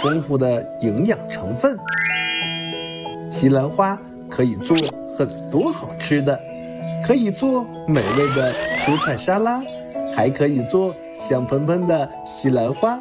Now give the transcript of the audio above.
丰富的营养成分。西兰花可以做很多好吃的，可以做美味的蔬菜沙拉，还可以做香喷喷的西兰花